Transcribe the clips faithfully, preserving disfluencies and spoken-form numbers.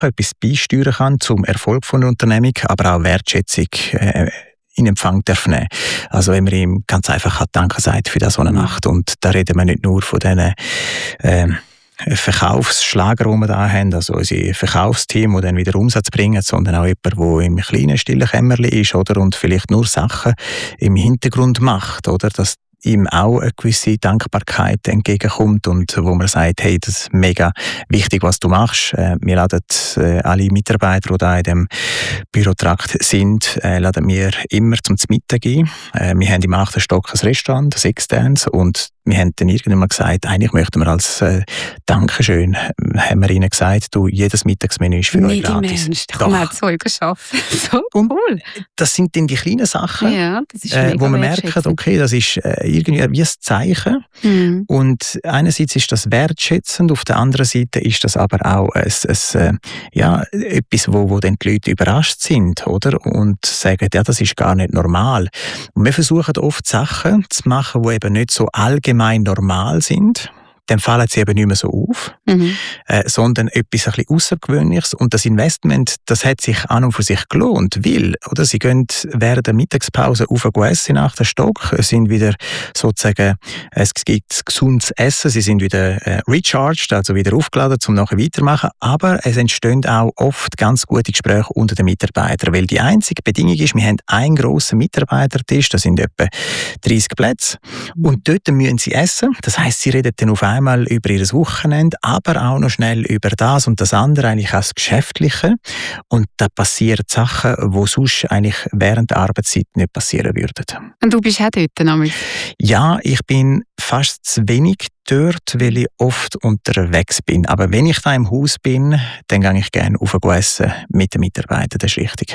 etwas beisteuern kann zum Erfolg von einer Unternehmung, aber auch Wertschätzung äh, in Empfang darf nehmen. Also wenn man ihm ganz einfach Danke sagt für das so eine Nacht. Und da reden wir nicht nur von diesen äh, Verkaufsschlager, die wir da haben, also unser Verkaufsteam, die dann wieder Umsatz bringen, sondern auch jemand, der im kleinen, stillen Kämmerchen ist, oder, und vielleicht nur Sachen im Hintergrund macht, oder, dass ihm auch eine gewisse Dankbarkeit entgegenkommt und wo man sagt, hey, das ist mega wichtig, was du machst. Äh, wir laden äh, alle Mitarbeiter, die da in dem Bürotrakt sind, äh, laden wir immer zum Mittag ein. Äh, wir haben im achten Stock ein Restaurant, ein externes, und wir haben dann irgendwann gesagt, eigentlich möchten wir als äh, Dankeschön, haben wir ihnen gesagt, du, jedes Mittagsmenü ist für Nicht euch gratis. Nicht im Ernst, komm mal zu euch arbeiten. So cool. Das sind dann die kleinen Sachen, ja, das ist äh, wo man merkt, okay, das ist äh, irgendwie wie ein Zeichen. Mhm. Und einerseits ist das wertschätzend, auf der anderen Seite ist das aber auch ein, ein, äh, ja, etwas, wo, wo dann die Leute überrascht sind, oder? Und sagen, ja, das ist gar nicht normal. Und wir versuchen oft Sachen zu machen, die eben nicht so allgemein normal sind. Dann fallen sie eben nicht mehr so auf, mhm. äh, sondern etwas ein bisschen Außergewöhnliches. Und das Investment, das hat sich an und für sich gelohnt, weil, oder, sie gehen während der Mittagspause auf ein Essen nach dem Stock, sind wieder sozusagen, es gibt gesundes Essen, sie sind wieder äh, recharged, also wieder aufgeladen, um nachher weitermachen. Aber es entstehen auch oft ganz gute Gespräche unter den Mitarbeitern, weil die einzige Bedingung ist, wir haben einen grossen Mitarbeitertisch, das sind etwa dreißig Plätze, mhm. und dort müssen sie essen. Das heisst, sie reden dann auf einmal über ihr Wochenende, aber auch noch schnell über das und das andere, eigentlich auch das Geschäftliche. Und da passieren Sachen, die sonst eigentlich während der Arbeitszeit nicht passieren würden. Und du bist auch dort, Nami? Ja, ich bin fast zu wenig dort, weil ich oft unterwegs bin. Aber wenn ich da im Haus bin, dann gehe ich gerne auf ein Essen mit den Mitarbeitern, das ist richtig.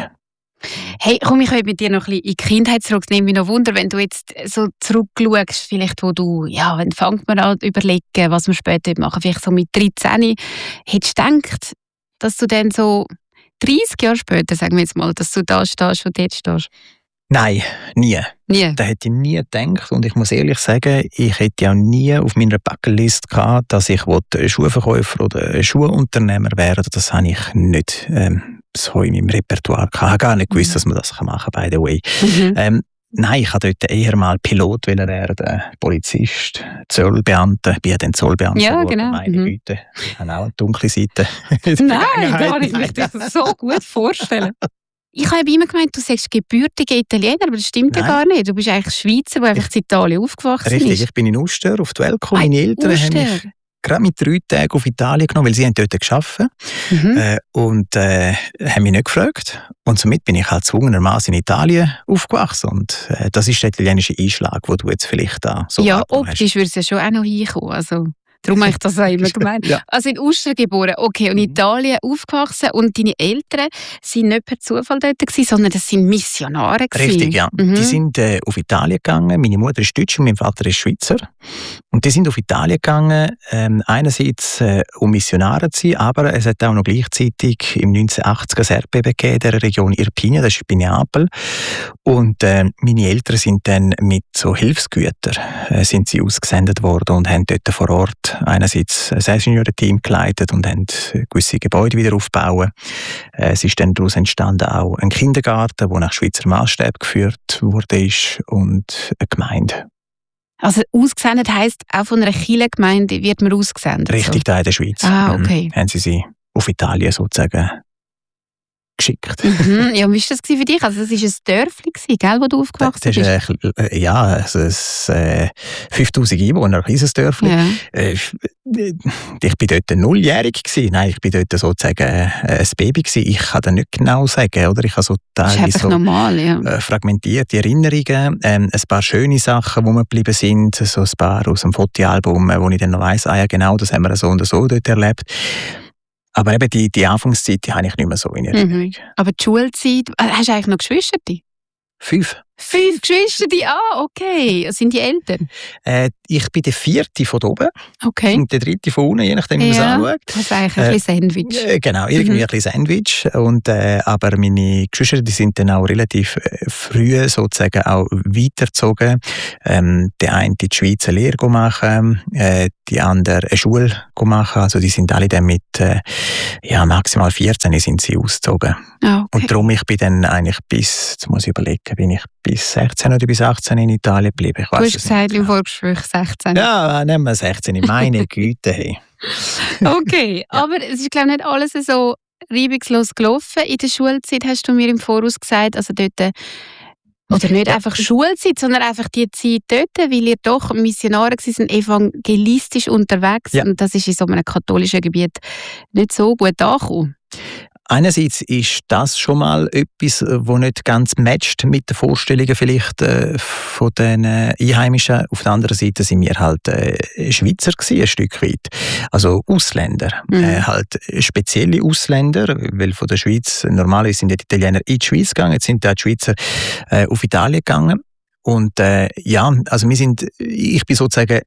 Hey, komm, ich will mit dir noch ein bisschen in die Kindheit zurück. Es nimmt mich noch Wunder, wenn du jetzt so zurückschaust, vielleicht wo du, ja, wenn fängt man an überlegen, was wir später machen, vielleicht so mit dreizehn. Hättest du gedacht, dass du dann so dreißig Jahre später, sagen wir jetzt mal, dass du da stehst und dort stehst? Nein, nie. Nie? Das hätte ich nie gedacht. Und ich muss ehrlich sagen, ich hätte ja nie auf meiner Bucketlist gehabt, dass ich Schuhverkäufer oder Schuhunternehmer werden. Das habe ich nicht ähm, so in meinem Repertoire gehabt. Ich habe gar nicht gewusst, dass man das machen kann, by the way. Mhm. Ähm, nein, ich wollte dort eher mal Pilot werden, Polizist, Zollbeamter. Ich bin ja dann Zollbeamter ja, geworden, genau. meine mhm. Güte. Ich habe auch eine dunkle Seite. Nein, da kann ich mir das so gut vorstellen. Ich habe immer gemeint, du sagst gebürtiger Italiener, aber das stimmt Nein. ja gar nicht. Du bist eigentlich Schweizer, der einfach in Italien aufgewachsen Richtig, ist. ich bin in Uster auf die Welt gekommen. Meine Eltern Uster. haben mich gerade mit drei Tagen auf Italien genommen, weil sie haben dort gearbeitet Mhm. äh, und äh, haben mich nicht gefragt. Und somit bin ich halt gezwungenermaßen in Italien aufgewachsen. Und äh, das ist der italienische Einschlag, den du jetzt vielleicht da so Ja, abgenommen hast. optisch würde es ja schon auch noch hinkommen. Also, darum habe ich das auch immer gemeint. Ja. Also in Uster geboren, okay, und in Mhm. Italien aufgewachsen. Und deine Eltern waren nicht per Zufall dort gewesen, sondern das sind Missionare gewesen. Richtig, ja. Mhm. Die sind äh, auf Italien gegangen. Meine Mutter ist Deutsche und mein Vater ist Schweizer. Und die sind auf Italien gegangen, ähm, einerseits äh, um Missionare zu sein, aber es hat auch noch gleichzeitig im neunzehnhundertachtzig ein Erdbeben gegeben in der Region Irpina, das ist bei Neapel. Und äh, meine Eltern sind dann mit so Hilfsgütern äh, sind sie ausgesendet worden und haben dort vor Ort einerseits ein Ingenieurenteam geleitet und haben gewisse Gebäude wieder aufgebaut. Äh, es ist dann daraus entstanden auch ein Kindergarten, der nach Schweizer Maßstab geführt wurde, und eine Gemeinde. Also ausgesendet heisst, auch von einer Kirchengemeinde wird man ausgesendet? Richtig, da in der Schweiz. Ah, okay. Mhm. Haben sie sie auf Italien sozusagen geschickt. Mhm. Ja, und wie war das für dich? Also das war ein Dörfli, gell, wo du aufgewachsen das bist? ist, äh, ja, also es, äh, fünftausend Einwohner, ein kleines Dörfli. Ja. Äh, ich war dort nulljährig gewesen. Nein, ich war dort sozusagen äh, ein Baby gewesen. Ich kann das nicht genau sagen, oder? Ich habe so Das ist teilweise einfach so normal, ja. äh, fragmentierte Erinnerungen, ähm, ein paar schöne Sachen, die mir geblieben sind, so ein paar aus dem Fotoalbum, äh, wo ich dann noch weiss, ah ja genau, das haben wir so und so dort erlebt. Aber eben die, die Anfangszeit, die habe ich nicht mehr so in Erinnerung. Mhm. Aber die Schulzeit, äh, hast du eigentlich noch Geschwister? Fünf. Fünf Geschwister, die ah, okay. Sind die Eltern? Äh, ich bin der vierte von oben okay. und der dritte von unten, je nachdem, wie man es ja, anschaut. Das ist eigentlich ein bisschen äh, Sandwich. Äh, genau, irgendwie mhm. ein bisschen Sandwich. Und, äh, aber meine Geschwister, die sind dann auch relativ äh, früh sozusagen auch weitergezogen. Ähm, der eine die Schweizer Lehre machen, äh, die andere eine Schule machen. Also die sind alle dann mit äh, ja, maximal vierzehn sind sie ausgezogen. Okay. Und darum, ich bin dann eigentlich bis, jetzt muss ich überlegen, bin ich bis sechzehn oder bis achtzehn in Italien geblieben. Ich du hast gesagt im Vorgespräch sechzehn. Ja, nehmen wir sechzehn, meine Güte. Hey. Okay, ja. Aber es ist glaube ich nicht alles so reibungslos gelaufen. In der Schulzeit hast du mir im Voraus gesagt, also dort, oder nicht einfach Schulzeit, sondern einfach die Zeit dort, weil ihr doch Missionare sind, evangelistisch unterwegs. Ja. Und das ist in so einem katholischen Gebiet nicht so gut angekommen. Einerseits ist das schon mal etwas, das nicht ganz matcht mit den Vorstellungen vielleicht äh, von den äh, Einheimischen. Auf der anderen Seite sind wir halt äh, Schweizer gewesen, ein Stück weit. Also Ausländer. Mhm. Äh, halt spezielle Ausländer, weil von der Schweiz, normalerweise sind die Italiener in die Schweiz gegangen, jetzt sind die Schweizer äh, auf Italien gegangen. Und äh, ja, also wir sind, ich bin sozusagen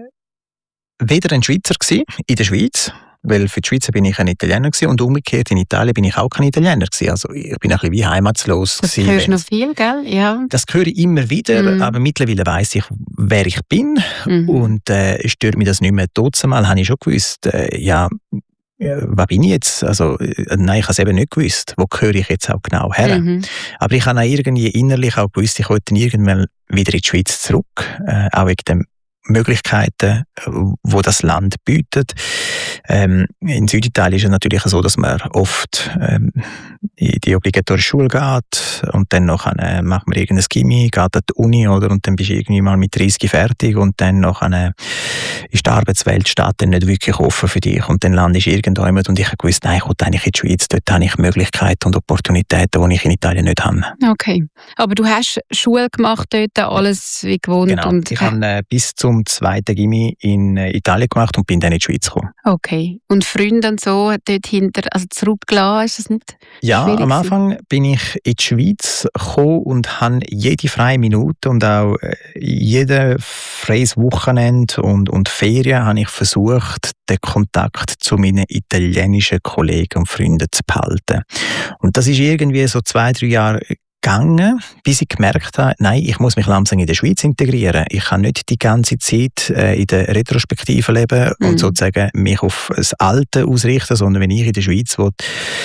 weder ein Schweizer gewesen, in der Schweiz, weil für die Schweizer bin ich ein Italiener gewesen, und umgekehrt in Italien bin ich auch kein Italiener gewesen. Also ich bin ein bisschen wie heimatlos das gewesen. Das hörst du noch viel, gell? Ja. Das höre ich immer wieder, mm. aber mittlerweile weiss ich, wer ich bin. Mm. Und äh, stört mich das nicht mehr. Trotzdem habe ich schon gewusst, äh, ja, was bin ich jetzt? Also, nein, ich habe es eben nicht gewusst. Wo gehöre ich jetzt auch genau her? Mhm. Aber ich habe auch irgendwie innerlich auch gewusst, ich wollte irgendwann wieder in die Schweiz zurück, äh, auch wegen dem Möglichkeiten, wo das Land bietet. Ähm, in Süditalien ist es natürlich so, dass man oft ähm, in die obligatorische Schule geht und dann noch äh, macht man irgendein Gymi, geht an die Uni, oder, und dann bist du irgendwie mal mit dreißig fertig und dann noch eine, ist die Arbeitswelt steht dann nicht wirklich offen für dich und dann landest du irgendjemand und ich habe gewusst, nein, ich will eigentlich in die Schweiz, dort habe ich Möglichkeiten und Opportunitäten, die ich in Italien nicht habe. Okay, aber du hast Schule gemacht dort, alles wie gewohnt? Genau, und ich habe äh, bis zum zweiten Gymi in äh, Italien gemacht und bin dann in die Schweiz gekommen. Okay, und Freunde und so dort hinter, also zurückgelassen, ist das nicht Ja, am Anfang bin ich in die Schweiz gekommen und habe jede freie Minute und auch jedes freies Wochenende und, und Ferien habe ich versucht, den Kontakt zu meinen italienischen Kollegen und Freunden zu behalten. Und das ist irgendwie so zwei, drei Jahre gegangen, bis ich gemerkt habe, nein, ich muss mich langsam in der Schweiz integrieren. Ich kann nicht die ganze Zeit äh, in der Retrospektive leben mhm. und sozusagen mich auf das Alte ausrichten, sondern wenn ich in der Schweiz will,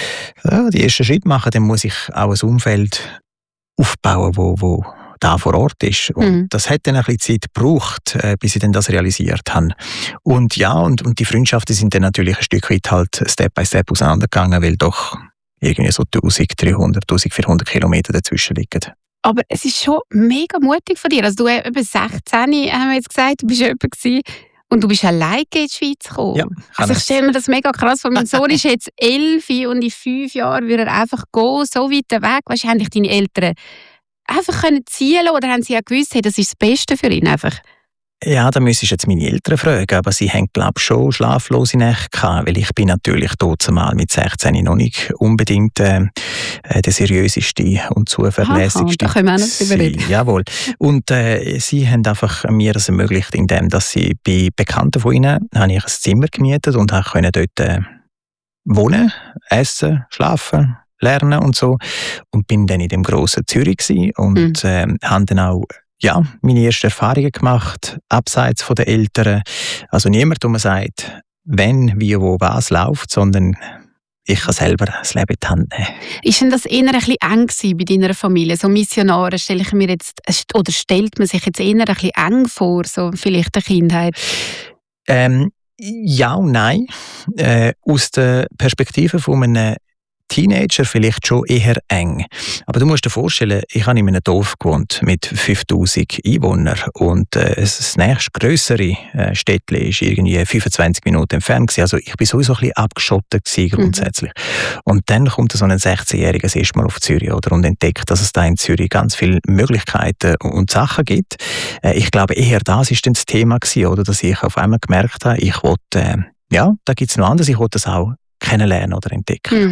ja, die ersten Schritte machen, dann muss ich auch ein Umfeld aufbauen, wo, wo da vor Ort ist. Und mhm. das hat dann ein bisschen Zeit gebraucht, äh, bis ich dann das realisiert habe. Und ja, und, und die Freundschaften sind dann natürlich ein Stück weit halt Step by Step auseinandergegangen, weil doch irgendwie so eintausenddreihundert, eintausendvierhundert Kilometer dazwischen liegen. Aber es ist schon mega mutig von dir. Also du bist eben sechzehn, haben wir jetzt gesagt, du bist jemand gewesen, und du bist alleine in die Schweiz gekommen. Ja, also ich stelle mir das mega krass vor. Mein Sohn ist jetzt elf und in fünf Jahren würde er einfach gehen, so weit weg. Weißt du, haben dich deine Eltern einfach können ziehen lassen, oder haben sie ja gewusst, hey, das ist das Beste für ihn einfach? Ja, da müsstest du jetzt meine Eltern fragen, aber sie haben, glaube ich, schon schlaflose Nächte gehabt, weil ich bin natürlich dort mal mit sechzehn noch nicht unbedingt äh, der seriöseste und zuverlässigste. Aha, da können wir auch noch drüber reden. Jawohl. Und äh, sie haben einfach mir das ermöglicht, indem dass sie bei Bekannten von ihnen habe ich ein Zimmer gemietet und konnte dort äh, wohnen, essen, schlafen, lernen und so. Und bin dann in dem grossen Zürich gewesen und mhm. äh, habe dann auch ja, meine ersten Erfahrungen gemacht, abseits von den Eltern. Also niemand, der mir sagt, wenn, wie, wo, was läuft, sondern ich kann selber das Leben in die Hand nehmen. Ist denn das eher ein bisschen eng gewesen bei deiner Familie? So Missionare, stelle ich mir jetzt, oder stellt man sich jetzt eher ein bisschen eng vor, so vielleicht der Kindheit? Ähm, ja und nein. Äh, aus der Perspektive von einem Teenager vielleicht schon eher eng. Aber du musst dir vorstellen, ich habe in einem Dorf gewohnt mit fünftausend Einwohnern und äh, das nächste grössere äh, Städtchen ist irgendwie fünfundzwanzig Minuten entfernt gewesen. Also ich bin sowieso ein bisschen abgeschottet gewesen, grundsätzlich. Mhm. Und dann kommt so ein sechzehnjähriger das erste Mal auf Zürich, oder, und entdeckt, dass es da in Zürich ganz viele Möglichkeiten und Sachen gibt. Äh, ich glaube, eher das ist dann das Thema gewesen, oder, dass ich auf einmal gemerkt habe, ich wollte, äh, ja, da gibt es noch anderes, ich wollte das auch kennenlernen oder entdecken. Mhm.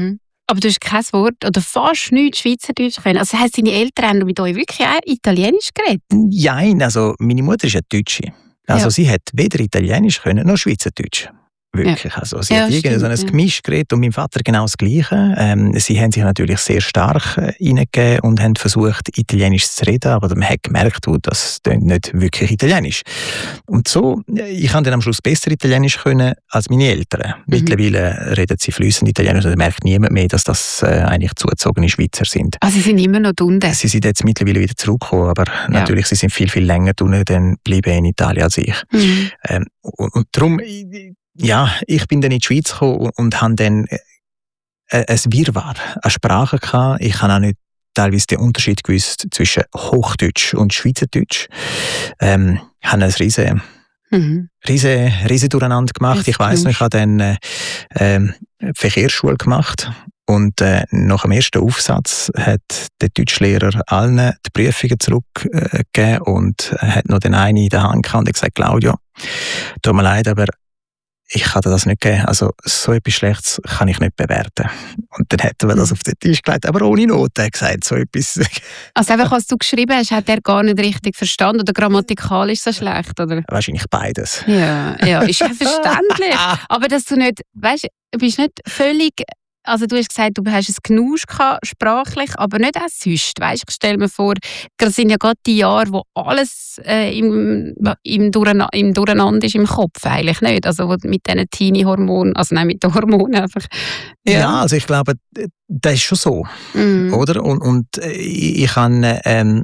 Aber du hast kein Wort oder fast nichts Schweizerdeutsch können. Also das heisst, deine Eltern haben mit euch wirklich auch Italienisch geredet? Nein, also meine Mutter ist eine Deutsche. Also ja. Sie hat weder Italienisch können noch Schweizerdeutsch. Wirklich. Ja. Also sie ja, hat irgendwie so ein ja. Gemisch geredet und mein Vater genau das Gleiche. Ähm, sie haben sich natürlich sehr stark äh, reingegeben und haben versucht, Italienisch zu reden, aber man hat gemerkt, oh, das klingt nicht wirklich Italienisch. Und so, ich habe dann am Schluss besser Italienisch können als meine Eltern. Mhm. Mittlerweile reden sie fließend Italienisch und merkt niemand mehr, dass das äh, eigentlich zugezogene Schweizer sind. Also sie sind immer noch unten? Sie sind jetzt mittlerweile wieder zurückgekommen, aber ja. natürlich, sie sind viel, viel länger unten geblieben in Italien als ich. Mhm. Ähm, und, und darum... Ja, ich bin dann in die Schweiz gekommen und, und habe dann äh, ein Wirrwarr an Sprachen gehabt. Ich habe auch nicht teilweise den Unterschied gewusst zwischen Hochdeutsch und Schweizerdeutsch. Ähm, ich habe ein riesen, mhm. riesen, riesen Durcheinander gemacht. Das ich weiss noch, ich habe dann äh, äh, Verkehrsschule gemacht. Und äh, nach dem ersten Aufsatz hat der Deutschlehrer allen die Prüfungen zurückgegeben äh, und hat noch den einen in der Hand gehabt und hat gesagt, Claudio, tut mir leid, aber ich kann dir das nicht geben. Also, so etwas Schlechtes kann ich nicht bewerten. Und dann hätten wir das auf den Tisch gelegt, aber ohne Noten, er gesagt, so etwas. Also einfach, was du geschrieben hast, hat er gar nicht richtig verstanden oder grammatikalisch so schlecht, oder? Wahrscheinlich beides. Ja, ja, ist ja verständlich. Aber dass du nicht, weißt, du bist nicht völlig... Also du hast gesagt, du hast es Genusch gehabt, sprachlich, aber nicht auch sonst. Weißt, ich stelle mir vor, das sind ja gerade die Jahre, wo alles äh, im, im, Durchena- im Durcheinander ist im Kopf, eigentlich nicht. Also mit diesen Teenie-Hormonen, also nein, mit den Hormonen einfach. Ja, ja also ich glaube, das ist schon so, mhm. oder? Und, und ich, ich kann... Ähm,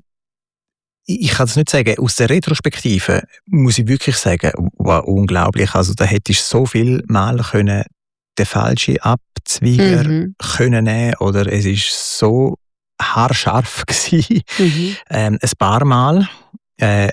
Ich kann es nicht sagen. Aus der Retrospektive muss ich wirklich sagen, wow, unglaublich. Also da hättest du so viel Mal können den falschen Abzweiger mhm. können nehmen oder es ist so haarscharf gewesen. Mhm. Ähm, ein paar Mal. Äh,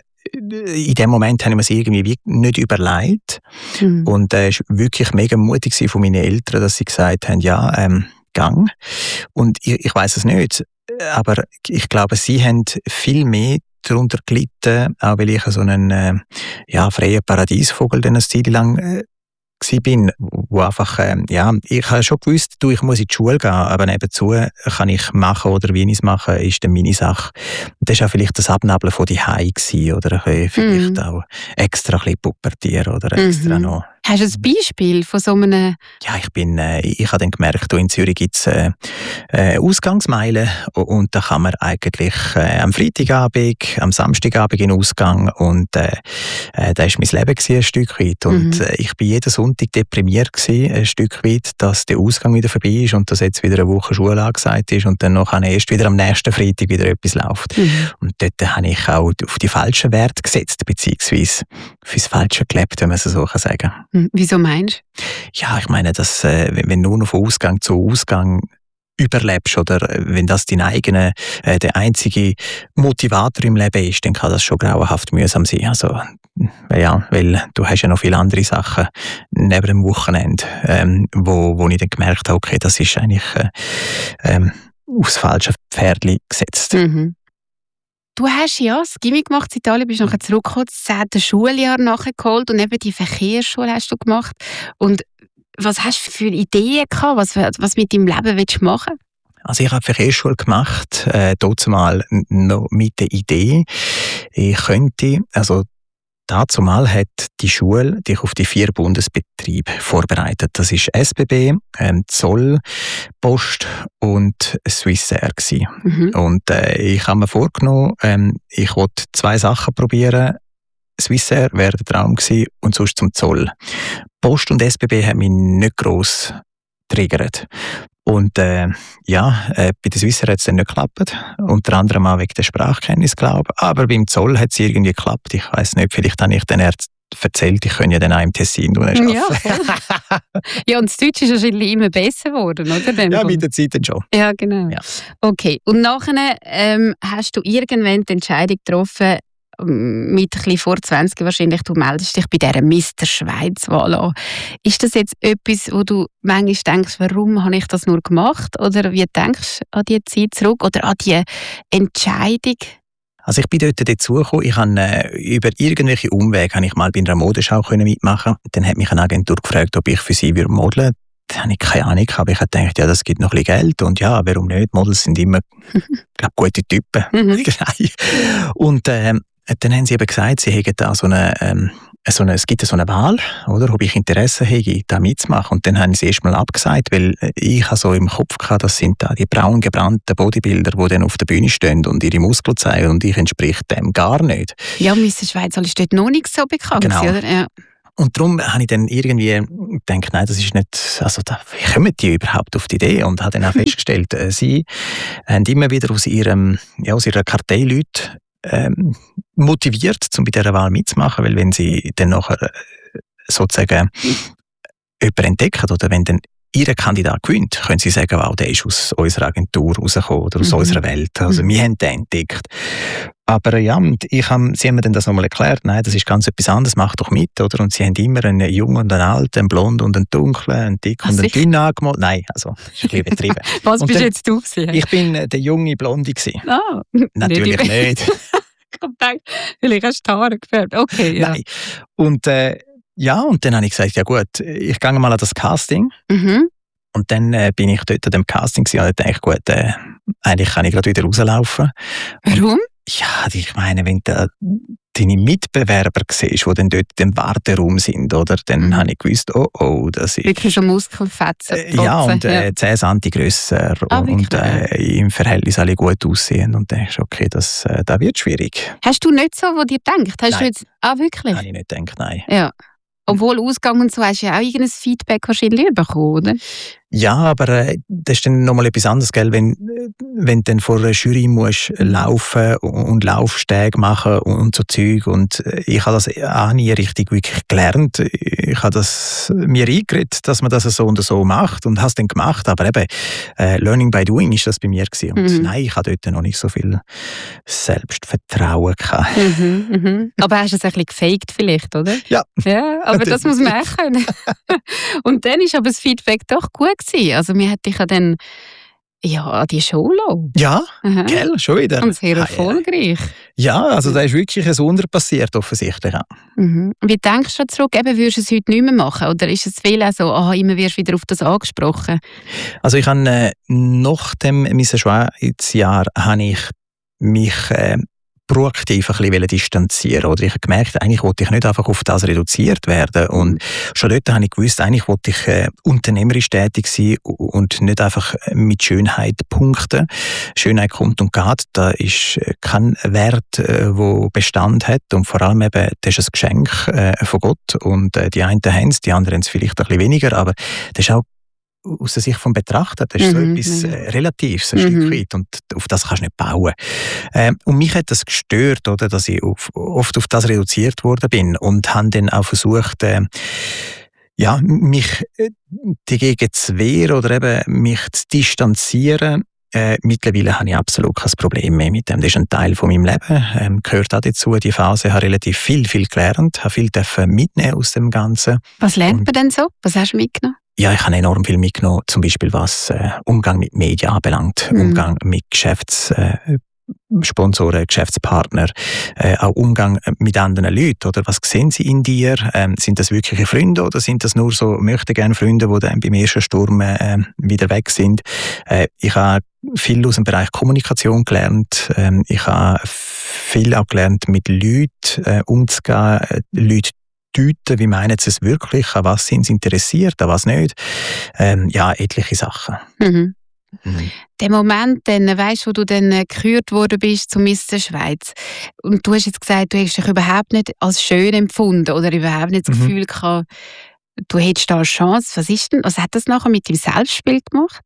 in dem Moment habe ich mir es irgendwie nicht überlegt. Mhm. Und es äh, war wirklich mega mutig von meinen Eltern, dass sie gesagt haben, ja, ähm, gang. Und ich, ich weiss es nicht, aber ich glaube, sie haben viel mehr darunter gelitten, auch weil ich so ein äh, ja, freier Paradiesvogel eine Zeit lang äh, bin, wo einfach, äh, ja, ich habe schon gewusst, du, ich muss in die Schule gehen, aber nebenzu kann ich machen oder wie ich es mache, ist dann meine Sache. Und das war auch vielleicht das Abnabeln von die Hause gewesen, oder ein vielleicht mm. auch extra ein bisschen pubertieren oder extra mm-hmm. noch. Hast du ein Beispiel von so einem... Ja, ich bin, äh, ich habe dann gemerkt, in Zürich gibt es äh, äh, Ausgangsmeilen und da kann man eigentlich äh, am Freitagabend, am Samstagabend in den Ausgang und äh, äh, da war mein Leben gewesen, ein Stück weit und mhm. äh, ich bin jeden Sonntag deprimiert gewesen, ein Stück weit, dass der Ausgang wieder vorbei ist und dass jetzt wieder eine Woche Schule angesagt ist und dann noch erst wieder am nächsten Freitag wieder etwas läuft. Mhm. Und dort habe ich auch auf die falschen Werte gesetzt, beziehungsweise fürs Falsche gelebt, wenn man es so sagen kann. Wieso meinst du? Ja, ich meine, dass, äh, wenn du nur von Ausgang zu Ausgang überlebst oder wenn das dein eigener, äh, der einzige Motivator im Leben ist, dann kann das schon grauenhaft mühsam sein. Also, ja, weil du hast ja noch viele andere Sachen neben dem Wochenende, ähm, wo, wo ich dann gemerkt habe, okay, das ist eigentlich äh, ähm, aufs falsche Pferdli gesetzt. Mhm. Du hast ja das Gimmi gemacht in Italien, bist nachher zurückgekommen, das zehnte Schuljahr nachgeholt und eben die Verkehrsschule hast du gemacht. Und was hast du für Ideen gehabt, was, was mit deinem Leben willst du machen? Also ich habe Verkehrsschule gemacht, äh, dort mal noch mit der Idee, ich könnte, also dazumal hat die Schule dich auf die vier Bundesbetriebe vorbereitet. Das ist S B B, ähm, Zoll, Post und Swissair gsi. Mhm. Und äh, ich habe mir vorgenommen, ähm, ich wollte zwei Sachen probieren. Swissair wäre der Traum gewesen und sonst zum Zoll. Post und S B B haben mich nicht gross triggert. Und äh, ja, äh, bei der Swissair hat es dann nicht geklappt. Unter anderem auch wegen der Sprachkenntnis, glaube ich. Aber beim Zoll hat es irgendwie geklappt. Ich weiss nicht, vielleicht habe ich den Ärzten erzählt, ich könnte ja dann auch im Tessin arbeiten. Ja, ja, und das Deutsch ist wahrscheinlich immer besser geworden, oder? Ja, mit der Zeit dann schon. Ja, genau. Ja. Okay, und nachher ähm, hast du irgendwann die Entscheidung getroffen, mit ein bisschen vor zwanzig wahrscheinlich, du meldest dich bei dieser Mister Schweiz-Wahl an. Ist das jetzt etwas, wo du manchmal denkst, warum habe ich das nur gemacht? Oder wie denkst du an diese Zeit zurück oder an diese Entscheidung? Also ich bin dort dazugekommen, ich habe äh, über irgendwelche Umwege habe ich mal bei einer Modeschau mitmachen. Dann hat mich eine Agentur gefragt, ob ich für sie modeln würde. habe ich keine Ahnung, aber ich habe gedacht, ja, das gibt noch ein bisschen Geld und ja, warum nicht? Models sind immer, glaube gute Typen. Mhm. Und ähm, dann haben sie eben gesagt, sie hätten da so eine, ähm, so eine, es gibt so eine Wahl, oder, ob ich Interesse hätte, da mitzumachen. Und dann haben sie erst mal abgesagt, weil ich habe so im Kopf gehabt, das sind da die braun gebrannten Bodybuilder, die dann auf der Bühne stehen und ihre Muskeln zeigen und ich entspricht dem gar nicht. Ja, Miss Schweiz ist dort noch nicht so bekannt, genau. Oder? Ja. Und darum habe ich dann irgendwie gedacht, nein, das ist nicht, also da, wie kommen die überhaupt auf die Idee? Und habe dann auch festgestellt, äh, sie haben immer wieder aus, ihrem, ja, aus ihrer Kartei Leute ähm, motiviert, um bei dieser Wahl mitzumachen, weil wenn sie dann nachher äh, sozusagen jemanden entdecken oder wenn dann ihr Kandidat gewinnt, können sie sagen, wow, der ist aus unserer Agentur rausgekommen oder aus mhm. unserer Welt. Also mhm. wir haben den entdeckt. Aber ja, und ich hab, sie haben mir dann das nochmal erklärt, nein, das ist ganz etwas anderes, mach doch mit, oder? Und sie haben immer einen jungen und einen alten, einen blonden und einen dunklen, einen dick und einen dünn angemalt. Nein, also, das ist ein bisschen übertrieben. Was und bist dann, jetzt du gewesen? Ich bin der junge Blonde gewesen. Ah, natürlich nicht. nicht. Ich habe gedacht, vielleicht hast du die Haare gefärbt. Okay, ja. Nein. Und, äh, ja, und dann habe ich gesagt, ja gut, ich gehe mal an das Casting. Mhm. Und dann äh, bin ich dort an dem Casting gewesen und dachte, gut, äh, eigentlich kann ich gerade wieder rauslaufen. Warum? Und, ja, ich meine, wenn du deine Mitbewerber siehst, die dann dort im Warteraum sind, oder, dann mhm. habe ich gewusst, oh, oh, das ist... Wirklich schon Muskelfetzen. Äh, ja, und äh, ja. zehn Zentimeter grösser ah, und äh, im Verhältnis alle gut aussehen. Und dann denkst du, okay, das, äh, das wird schwierig. Hast du nicht so, wo dir denkt? Hast nein. Du jetzt, ah, wirklich? Habe ich nicht gedacht, nein. Ja. Obwohl Ausgang und so hast du ja auch irgendein Feedback wahrscheinlich bekommen, oder? Ja, aber äh, das ist dann nochmal etwas anderes, gell? Wenn, wenn du dann vor einer Jury musst laufen und Laufstege machen und so Zeug. Und ich habe das auch nie richtig wirklich gelernt. Ich habe das mir eingeredet, dass man das so und so macht und habe es dann gemacht. Aber eben, äh, Learning by Doing ist das bei mir gewesen. Und mhm. nein, ich hatte dort noch nicht so viel Selbstvertrauen gehabt. Mhm, mhm. Aber hast du es ein bisschen gefaked vielleicht, oder? Ja. Ja, aber das muss man auch können. Und dann ist aber das Feedback doch gut gewesen. Also wir hätten dich ja dann ja, an die Show lassen. Ja, gell, schon wieder. Und sehr erfolgreich. Ja, also da ist wirklich ein Wunder passiert, offensichtlich. Mhm. Wie denkst du zurück, eben, würdest du es heute nicht mehr machen? Oder ist es viel auch so, aha, immer wirst du wieder auf das angesprochen? Also ich habe äh, nach dem Miss Schweiz-Jahr habe ich mich äh, proaktiv ein bisschen distanzieren. Oder ich habe gemerkt, eigentlich wollte ich nicht einfach auf das reduziert werden. Und schon dort habe ich gewusst, eigentlich wollte ich äh, unternehmerisch tätig sein und nicht einfach mit Schönheit punkten. Schönheit kommt und geht. Da ist kein Wert, äh, wo Bestand hat. Und vor allem eben, das ist ein Geschenk äh, von Gott. Und äh, die einen haben es, die anderen haben es vielleicht ein bisschen weniger. Aber das ist auch aus der Sicht vom Betrachter, das ist mhm, so etwas ja. äh, Relatives, ein mhm. Stück weit, und auf das kannst du nicht bauen. Ähm, und mich hat das gestört, oder, dass ich auf, oft auf das reduziert worden bin und habe dann auch versucht, äh, ja, mich äh, dagegen zu wehren oder eben mich zu distanzieren. Äh, mittlerweile habe ich absolut kein Problem mehr mit dem. Das ist ein Teil von meinem Leben, ähm, gehört auch dazu. Die Phase habe relativ viel, viel gelernt, habe viel mitnehmen aus dem Ganzen. Was lernt man denn so? Was hast du mitgenommen? Ja, ich habe enorm viel mitgenommen, zum Beispiel was äh, Umgang mit Medien anbelangt, mhm. Umgang mit Geschäftssponsoren, äh, Geschäftspartnern, äh, auch Umgang mit anderen Leuten. Oder was sehen sie in dir? Ähm, sind das wirkliche Freunde oder sind das nur so möchte gerne Freunde, die dann beim ersten Sturm äh, wieder weg sind? Äh, ich habe viel aus dem Bereich Kommunikation gelernt. Ähm, ich habe viel auch gelernt, mit Leuten äh, umzugehen, äh, Leute deuten, wie meinen sie es wirklich, an was sind sie interessiert, an was nicht. Ähm, ja, etliche Sachen. Mhm. Mhm. Der Moment, dann, weißt, wo du dann gekürt worden bist zum Miss Schweiz, und du hast jetzt gesagt, du hast dich überhaupt nicht als schön empfunden oder überhaupt nicht das mhm. Gefühl gehabt, du hättest da eine Chance. Was ist denn, was hat das nachher mit dem Selbstbild gemacht?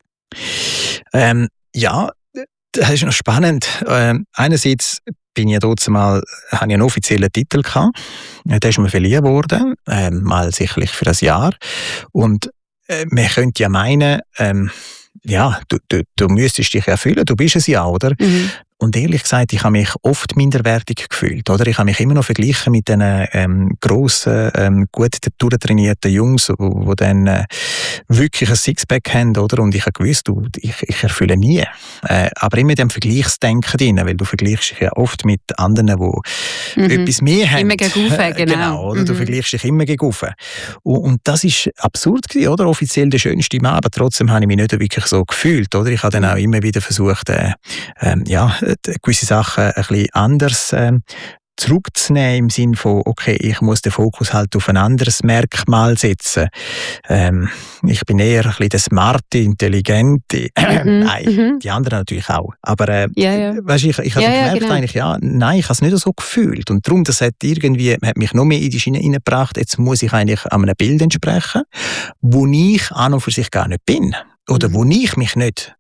Ähm, ja, das ist noch spannend. Ähm, einerseits bin ich ja dort mal, habe ich einen offiziellen Titel gehabt. Der ist mir verliehen worden, ähm, mal sicherlich für ein Jahr. Und äh, man könnte ja meinen, ähm, ja, du, du, du müsstest dich erfüllen, du bist es ja, oder? Mhm. und ehrlich gesagt, ich habe mich oft minderwertig gefühlt. Oder? Ich habe mich immer noch verglichen mit den ähm, grossen, ähm, gut durchtrainierten Jungs, die wo, wo dann äh, wirklich ein Sixpack haben. Oder? Und ich habe gewusst, du, ich, ich erfülle nie. Äh, aber immer in dem Vergleichsdenken drin, weil du vergleichst dich ja oft mit anderen, die mhm. etwas mehr haben. Immer gegen Ufe, genau. genau oder? Mhm. Du vergleichst dich immer gegen Ufe. Und, und das ist absurd gewesen, oder? Offiziell der schönste Mann, aber trotzdem habe ich mich nicht wirklich so gefühlt. Oder? Ich habe dann auch immer wieder versucht, äh, äh, ja, gewisse Sachen ein bisschen anders äh, zurückzunehmen, im Sinne von, okay, ich muss den Fokus halt auf ein anderes Merkmal setzen. Ähm, ich bin eher ein bisschen der smarte, intelligente. Mhm. Nein, mhm. die anderen natürlich auch. Aber äh, ja, ja. Weißt, ich, ich habe ja, gemerkt, ja, genau. eigentlich, ja, nein, ich habe es nicht so gefühlt. Und darum, das hat irgendwie, hat mich noch mehr in die Schiene hineingebracht, jetzt muss ich eigentlich an einem Bild entsprechen, wo ich an und für sich gar nicht bin. Oder mhm. wo ich mich nicht